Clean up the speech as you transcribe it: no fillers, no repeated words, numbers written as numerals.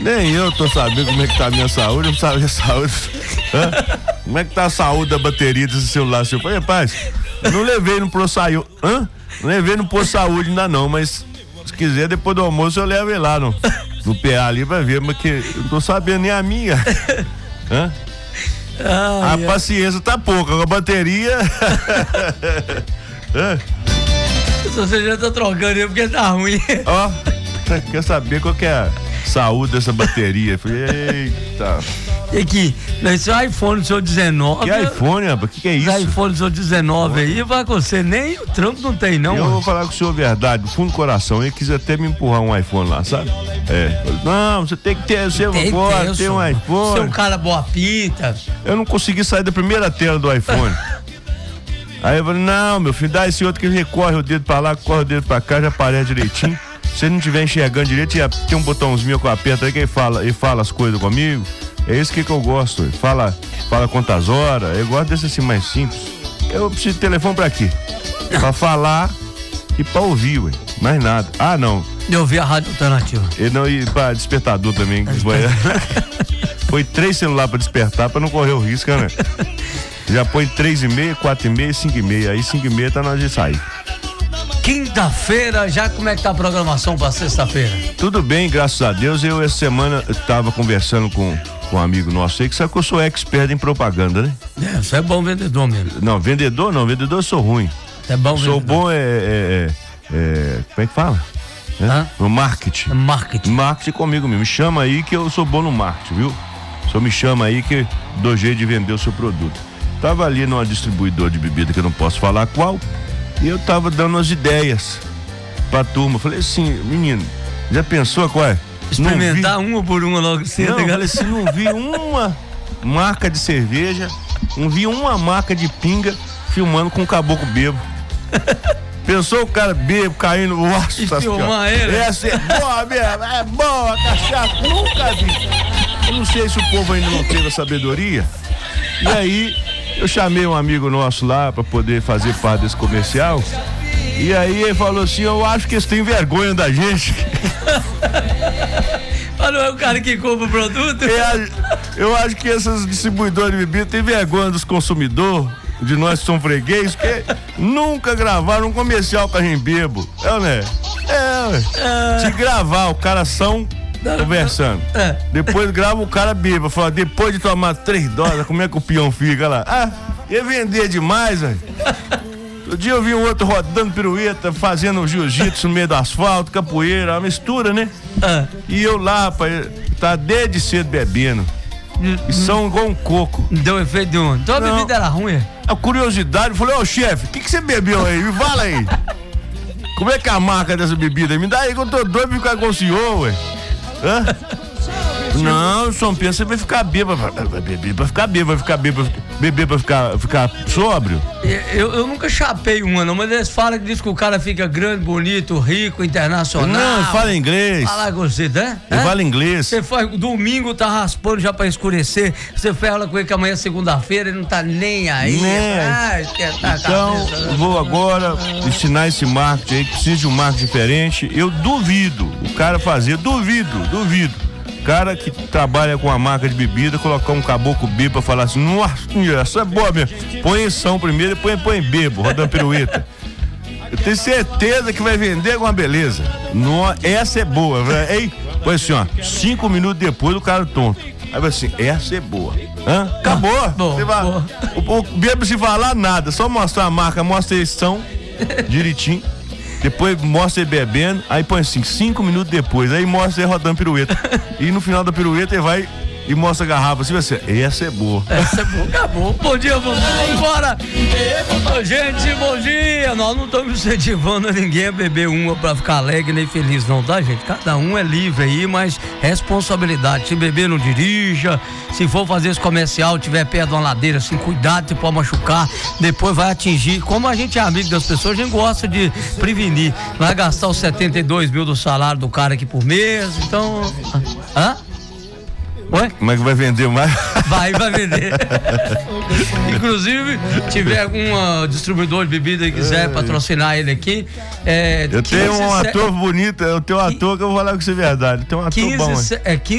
Nem eu tô sabendo como é que tá a minha saúde, eu não sabia a saúde. Como é que tá a saúde da bateria desse celular? Eu falei, rapaz, não levei no ProSaúde. Não levei no Posto Saúde ainda não, mas se quiser, depois do almoço eu levo ele lá no PA ali pra ver, mas que eu não tô sabendo nem a minha. A paciência tá pouca, a bateria. Você já tá trocando aí porque tá ruim. Ó, quer saber qual que é a saúde dessa bateria? Eu falei, eita. E aqui, esse iPhone do seu 19. Que iPhone, rapaz? Que é isso? Esse iPhone do seu 19 aí, vai com você, nem o trampo não tem, não. Eu vou falar com o senhor a verdade, do fundo do coração. Ele quis até me empurrar um iPhone lá, sabe? Não, você tem que ter, você pode ter um iPhone. Você é um cara boa pinta. Eu não consegui sair da primeira tela do iPhone. Aí eu falei, não, meu filho, dá esse outro que recorre o dedo pra lá, corre o dedo pra cá, já aparece direitinho. Se ele não estiver enxergando direito, já tem um botãozinho que eu aperto aí que ele fala as coisas comigo. É isso que eu gosto. Ele fala quantas horas. Eu gosto desse assim mais simples. Eu preciso de telefone pra quê? Pra falar e pra ouvir, ué. Mais nada. Ah, não. Eu ouvi a rádio alternativa. E pra despertador também. Foi 3 celulares pra despertar pra não correr o risco, né? Já põe 3,5, 4,5, 5,5. Aí 5,5 tá na hora de sair. Quinta-feira, já como é que tá a programação pra sexta-feira? Tudo bem, graças a Deus. Eu essa semana tava conversando com um amigo nosso aí, que sabe que eu sou expert em propaganda, né? Você é bom vendedor mesmo. Não, vendedor eu sou ruim. É bom vendedor. Sou bom como é que fala? No marketing. Marketing comigo mesmo. Me chama aí que eu sou bom no marketing, viu? Só me chama aí que dou jeito de vender o seu produto. Tava ali numa distribuidora de bebida que eu não posso falar qual, e eu tava dando umas ideias pra turma. Falei assim, menino, já pensou qual é? Experimentar uma por uma logo cedo. Não, eu falei assim, não vi uma marca de cerveja, não vi uma marca de pinga filmando com um caboclo bebo. Pensou o cara bebo, caindo no osso. E filmar ele? Essa é boa mesmo, é boa, cachaça, nunca vi. Eu não sei se o povo ainda não teve a sabedoria. E aí, eu chamei um amigo nosso lá pra poder fazer parte desse comercial. E aí ele falou assim, eu acho que eles têm vergonha da gente. Mas não é o cara que compra o produto? Eu acho que essas distribuidoras de bebida têm vergonha dos consumidores, de nós que somos freguês, porque nunca gravaram um comercial com a gente bebo. Ué. Se gravar, o cara são conversando. Depois grava o cara bêbado, fala, depois de tomar 3 doses, como é que o peão fica lá? Ia vender demais, velho. Outro dia eu vi um outro rodando pirueta, fazendo jiu-jitsu no meio do asfalto, capoeira, uma mistura, né? E eu lá, rapaz, tá desde cedo bebendo. E são igual um coco. Deu efeito de um. Então a bebida era ruim? A curiosidade, eu falei, ô chefe, o que você bebeu aí? Me fala aí. Como é que é a marca dessa bebida? Me dá aí que eu tô doido pra ficar com o senhor, ué. Não, São Pedro, você vai ficar bêbado. Vai beber pra ficar bêbado, vai ficar bêbado, beber pra ficar sóbrio. Eu nunca chapei uma, não, mas eles falam que diz que o cara fica grande, bonito, rico, internacional. Não, fala inglês. Fala com você, né? Ele fala inglês. Você faz domingo, tá raspando já pra escurecer. Você fala com ele que amanhã é segunda-feira, ele não tá nem aí. Então, vou agora ensinar esse marketing aí, que precisa de um marketing diferente. Eu duvido o cara fazer, duvido. Cara que trabalha com a marca de bebida, colocar um caboclo bebo pra falar assim, nossa, essa é boa mesmo. Põe em som primeiro, depois põe bebo, rodando pirueta. Eu tenho certeza que vai vender alguma beleza. Essa é boa, ei, põe assim, ó, 5 minutos depois o cara tonto. Aí vai assim, essa é boa. Acabou. Boa. O bebo se falar nada, só mostrar a marca, mostra a edição direitinho. Depois mostra ele bebendo, aí põe assim, 5 minutos depois, aí mostra ele rodando pirueta. E no final da pirueta ele vai e mostra a garrafa, assim vai ser, essa é boa. Essa é boa, acabou. Bom dia, vamos embora. Gente, bom dia. Nós não estamos incentivando ninguém a beber uma pra ficar alegre nem feliz não, tá, gente? Cada um é livre aí, mas responsabilidade. Se beber, não dirija. Se for fazer esse comercial, tiver perto de uma ladeira, assim, cuidado, você pode machucar. Depois vai atingir. Como a gente é amigo das pessoas, a gente gosta de prevenir. Vai gastar os 72 mil do salário do cara aqui por mês, então... Oi? Como é que vai vender mais? Vai vender. Inclusive, tiver algum distribuidor de bebida e quiser patrocinar ele aqui. Eu tenho um ator bonito, eu tenho um ator que eu vou falar com você verdade. Tem um ator bom.